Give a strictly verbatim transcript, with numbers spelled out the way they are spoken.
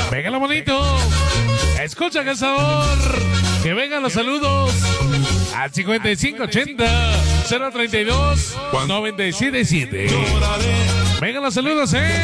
Venga lo bonito. Escucha qué sabor. Que vengan los saludos al cincuenta y cinco ochenta cero treinta y dos noventa y siete siete. Vengan los saludos, eh.